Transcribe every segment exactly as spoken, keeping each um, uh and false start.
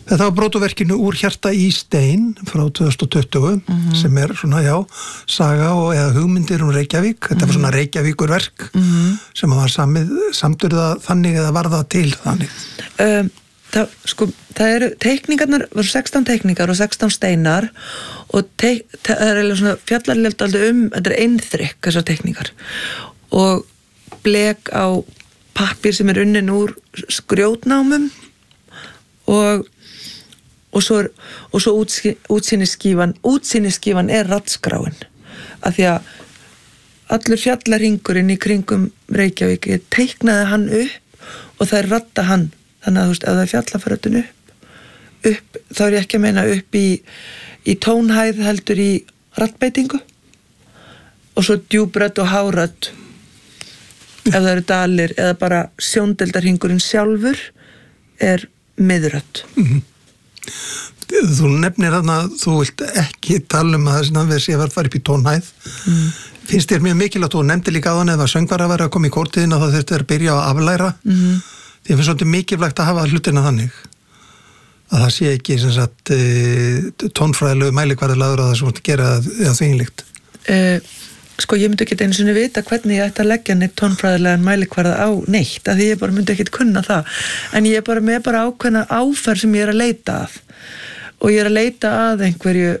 Þetta var brotaverkinu Úr hjarta í stein frá tvö þúsund og tuttugu mm-hmm. sem er svona, já, saga og eða hugmyndir um Reykjavík. Þetta mm-hmm. var svona Reykjavíkurverk mm-hmm. sem var samið, samturða þannig eða var það til þannig. Um, það, sko, það eru teikningarnar, voru sextán teikningar og sextán steinar og teik, það er svona fjallarlegt aldrei um, þetta er einþrykk þessar teikningar og blek á pappír sem er unnin úr grjótnámum og og svo, og svo útsýnisskífan útsýnisskífan er raddskráin af því að allur fjallarhringurinn í kringum Reykjavík ég teiknaði hann upp og það er radda hann þannig að þú veist, ef það er fjallafarötun upp upp, þá er ég ekki að meina upp í í tónhæð heldur í raddbeitingu og svo djúbrödd og hárödd ef það eru dalir eða bara sjóndeldarhringurinn sjálfur er miðrödd mm-hmm. Þú nefnir þarna þú vilt ekki tala um að þessi við sé að fara upp í tónhæð mm. finnst þér mjög mikilvægt og þú nefndir líka á hann eða söngvar að vera að koma í kórtiðin og það þurfti að byrja að aflæra mm. því finnst svolítið mikilvægt að hafa hlutina þannig að það sé ekki sem sagt tónfræðilegu mælikvarðalagur að það sem þú gera eða þvinglíkt uh, Sko ég myndi ekki einu sinni vita hvernig ég ætti að leggja neitt tónfræðilegan mælikvarða á neitt, af því ég bara myndi ekki kunna það, en ég er bara með bara ákveðna áferð sem ég er að leita að og ég er að leita að einhverju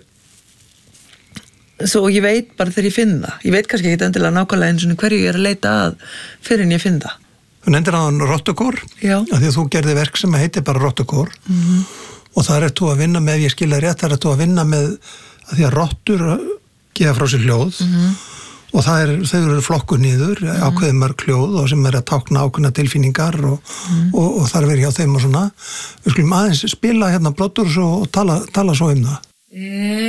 svo ég veit bara þegar ég finn það ég veit kannski ekki endilega nákvæmlega eins og hverju ég er að leita að fyrir en ég finn það. Þú nefndir á hann Rottukór, af því að þú gerði verk sem heitir bara Rottukór mm-hmm. og það er þú að vinna með, ef ég skilja rétt, það er þú að vinna með að því að rottur gefa frá sér hljóð mm-hmm. og það er, þau eru flokkuð niður mm. ákveðið mörg hljóð og sem er að tákna ákveðna tilfinningar og, mm. og, og það er verið hjá þeim og svona við skulum aðeins spila hérna Blooddoors og tala, tala svo um það